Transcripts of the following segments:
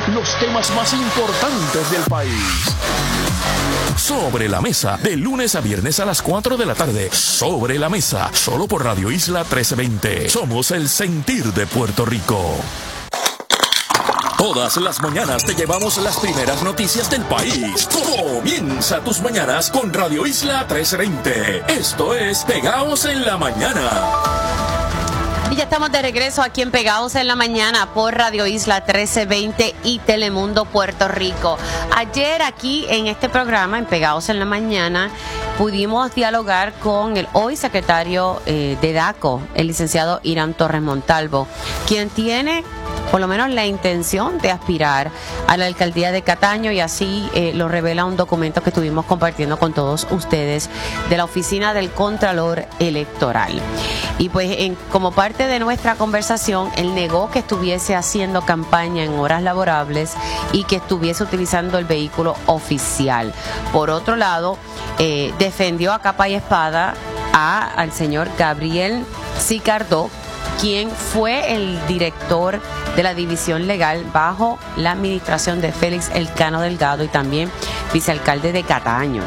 los temas más importantes del país. Sobre la Mesa, de lunes a viernes a las 4 de la tarde. Sobre la Mesa, solo por Radio Isla 1320. Somos el sentir de Puerto Rico. Todas las mañanas te llevamos las primeras noticias del país. Comienza tus mañanas con Radio Isla 1320. Esto es Pegados en la Mañana. Y ya estamos de regreso aquí en Pegados en la Mañana por Radio Isla 1320 y Telemundo Puerto Rico. Ayer aquí en este programa, en Pegados en la Mañana, pudimos dialogar con el hoy secretario de DACO, el licenciado Irán Torres Montalvo, quien tiene por lo menos la intención de aspirar a la alcaldía de Cataño, y así lo revela un documento que estuvimos compartiendo con todos ustedes de la Oficina del Contralor Electoral. Y pues como parte de nuestra conversación, él negó que estuviese haciendo campaña en horas laborables y que estuviese utilizando el vehículo oficial. Por otro lado, defendió a capa y espada al señor Gabriel Sicardó, quien fue el director de la división legal bajo la administración de Félix Elcano Delgado y también vicealcalde de Cataño.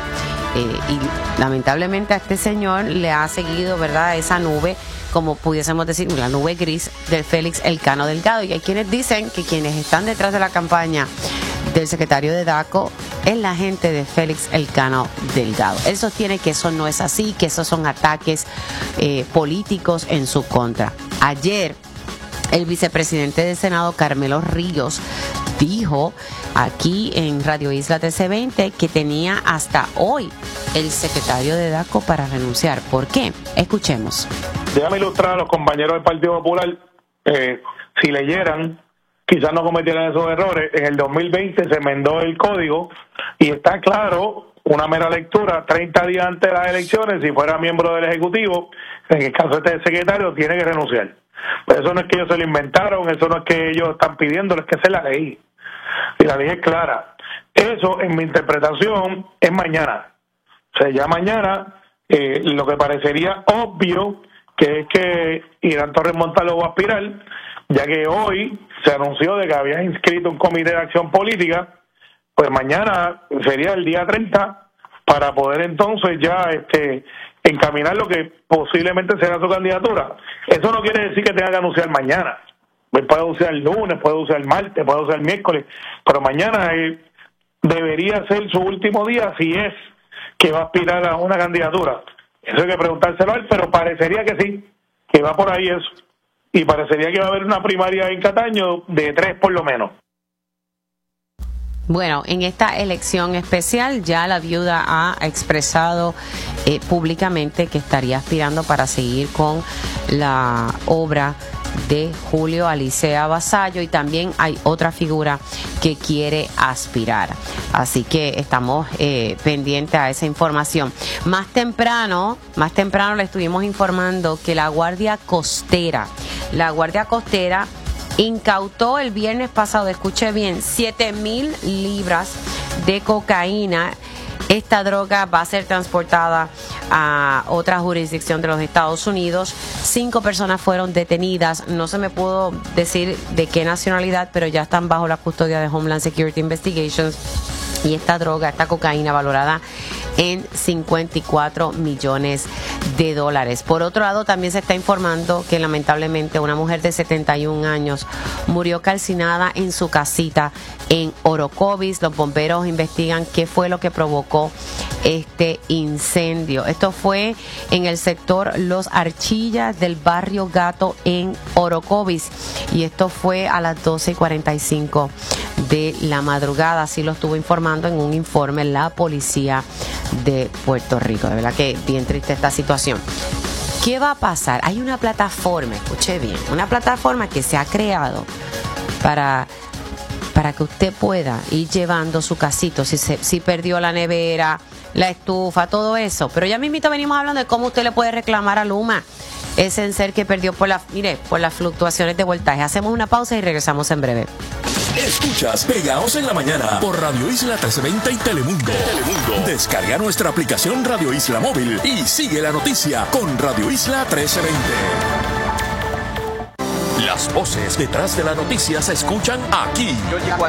Y lamentablemente a este señor le ha seguido, ¿verdad?, esa nube, como pudiésemos decir, la nube gris de Félix Elcano Delgado. Y hay quienes dicen que quienes están detrás de la campaña del secretario de DACO es la gente de Félix Elcano Delgado. Él sostiene que eso no es así, que esos son ataques políticos en su contra. Ayer, el vicepresidente del Senado, Carmelo Ríos, dijo aquí en Radio Isla 1320 que tenía hasta hoy el secretario de DACO para renunciar. ¿Por qué? Escuchemos. Déjame ilustrar a los compañeros del Partido Popular. Si leyeran, quizás no cometieran esos errores. En el 2020 se enmendó el código y está claro, una mera lectura, 30 días antes de las elecciones, si fuera miembro del Ejecutivo, en el caso de este secretario, tiene que renunciar. Pues eso no es que ellos se lo inventaron, eso no es que ellos están pidiéndolo, es que es la ley. Y la ley es clara. Eso, en mi interpretación, es mañana. O sea, ya mañana, lo que parecería obvio, que es que Irán Torres Montalvo va a aspirar, ya que hoy se anunció de que había inscrito un comité de acción política, pues mañana sería el día 30 para poder entonces ya encaminar lo que posiblemente será su candidatura. Eso no quiere decir que tenga que anunciar mañana. Puede anunciar el lunes, puede anunciar el martes, puede anunciar el miércoles, pero mañana debería ser su último día si es que va a aspirar a una candidatura. Eso hay que preguntárselo a él, pero parecería que sí, que va por ahí eso. Y parecería que va a haber una primaria en Cataño de 3 por lo menos. Bueno, en esta elección especial ya la viuda ha expresado públicamente que estaría aspirando para seguir con la obra de Julio Alicea Vasallo, y también hay otra figura que quiere aspirar. Así que estamos pendientes a esa información. Más temprano le estuvimos informando que la Guardia Costera incautó el viernes pasado, escuche bien, 7,000 libras de cocaína. Esta droga va a ser transportada a otra jurisdicción de los Estados Unidos. 5 personas fueron detenidas. No se me pudo decir de qué nacionalidad, pero ya están bajo la custodia de Homeland Security Investigations. Y esta droga, esta cocaína, valorada en $54 millones. Por otro lado, también se está informando que lamentablemente una mujer de 71 años murió calcinada en su casita en Orocovis. Los bomberos investigan qué fue lo que provocó este incendio. Esto fue en el sector Los Archillas del barrio Gato en Orocovis, y esto fue a las 12:45 de la madrugada. Así lo estuvo informando en un informe la policía de Puerto Rico. De verdad que bien triste esta situación. ¿Qué va a pasar? Hay una plataforma, escuche bien, una plataforma que se ha creado para que usted pueda ir llevando su casito, si perdió la nevera, la estufa, todo eso. Pero ya mismito venimos hablando de cómo usted le puede reclamar a Luma ese enser que perdió por las fluctuaciones de voltaje. Hacemos una pausa y regresamos en breve. Escuchas Pegados en la Mañana por Radio Isla 1320 y Telemundo. Descarga nuestra aplicación Radio Isla Móvil y sigue la noticia con Radio Isla 1320. Las voces detrás de la noticia se escuchan aquí.